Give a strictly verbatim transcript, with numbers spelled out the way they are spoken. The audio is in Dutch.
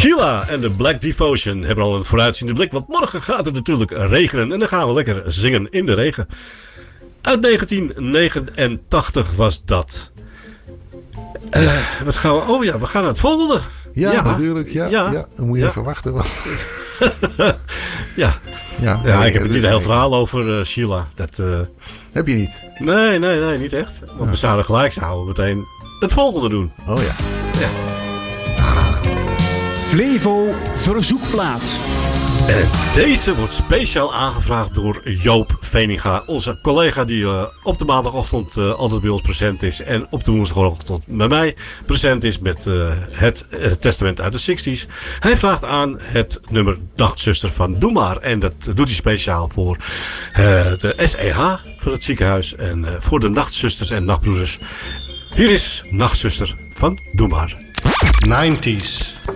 Sheila en de Black Devotion hebben al een vooruitziende blik, want morgen gaat het natuurlijk regenen en dan gaan we lekker zingen in de regen. Uit negentien negenentachtig was dat. Uh, wat gaan we? Oh ja, we gaan naar het volgende. Ja, ja. natuurlijk. Ja, ja. ja. Dan moet je ja. even wachten. ja. Ja, ja nee, ik heb er niet een heel verhaal over uh, Sheila. Dat, uh... Heb je niet? Nee, nee, nee, niet echt. Want ja. we zouden gelijk zouden meteen het volgende doen. Oh ja. Ja. Flevo Verzoekplaat. En deze wordt speciaal aangevraagd door Joop Veninga. Onze collega die uh, op de maandagochtend uh, altijd bij ons present is. En op de woensdagochtend bij mij present is met uh, het uh, testament uit de zestig's. Hij vraagt aan het nummer Nachtzuster van Doe Maar. En dat doet hij speciaal voor uh, de S E H, voor het ziekenhuis. En uh, voor de nachtzusters en nachtbroeders. Hier is Nachtzuster van Doe Maar. nineties.